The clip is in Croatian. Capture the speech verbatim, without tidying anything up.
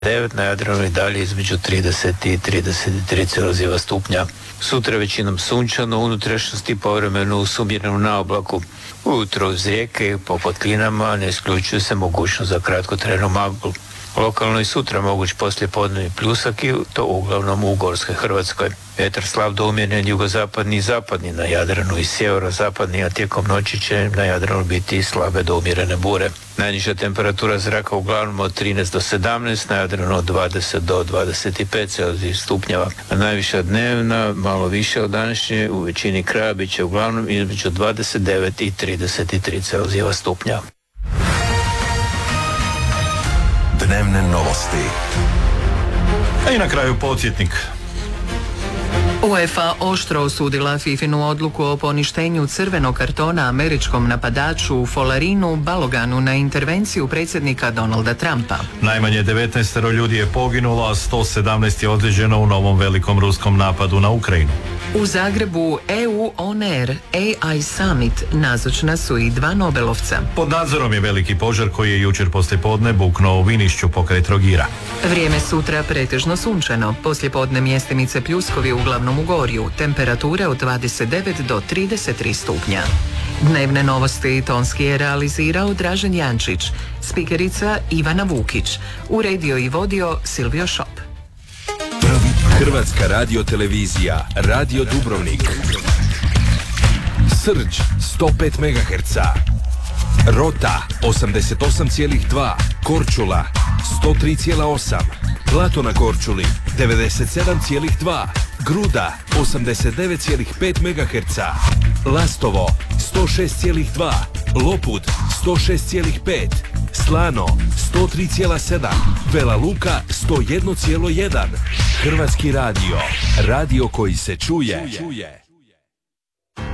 devet, na Jadranu i dalje između trideset i trideset tri Celzijeva stupnja. Sutra većinom sunčano, u unutrašnjosti povremeno usumjereno na oblaku. Ujutro uz rijeke i po potkinama ne isključuje se mogućnost za kratkotrajnu maglu. Lokalno i sutra moguć poslijepodnevni pljusak i to uglavnom u Gorskoj Hrvatskoj. Vjetar slab do umjeren jugozapadni i zapadni na Jadranu i sjeverozapadni, a tijekom noći će na Jadranu biti slabe do umjerene bure. Najniža temperatura zraka uglavnom od trinaest do sedamnaest, na Jadranu od dvadeset do dvadeset pet Celzijevih stupnjeva. A najviša dnevna, malo više od današnje, u većini kraja bit će uglavnom između dvadeset devet i trideset tri Celzijeva stupnja. Dnevne novosti. A i na kraju podsjetnik. UEFA oštro osudila Fifinu odluku o poništenju crvenog kartona američkom napadaču Folarinu Baloganu na intervenciju predsjednika Donalda Trumpa. Najmanje devetnaest ljudi je poginulo, a sto sedamnaest je ozlijeđeno u novom velikom ruskom napadu na Ukrajinu. U Zagrebu E U On Air A I Summit nazočna su i dva Nobelovca. Pod nadzorom je veliki požar koji je jučer poslijepodne buknuo u Vinišću pokraj Trogira. Vrijeme sutra pretežno sunčano, poslijepodne mjestimice pljuskovi uglavnom u Gorju, temperature od dvadeset devet do trideset tri stupnja. Dnevne novosti tonski je realizirao Dražen Jančić, spikerica Ivana Vukić, uredio i vodio Silvio Šop. Hrvatska radiotelevizija, Radio Dubrovnik. Srđ sto pet megaherca, Rota osamdeset osam zarez dva, Korčula sto tri zarez osam, Plato na Korčuli devedeset sedam zarez dva, Gruda osamdeset devet zarez pet megaherca, Lastovo sto šest zarez dva, Lopud sto šest zarez pet, Slano sto tri zarez sedam, Vela Luka sto jedan zarez jedan. Hrvatski radio, radio koji se čuje.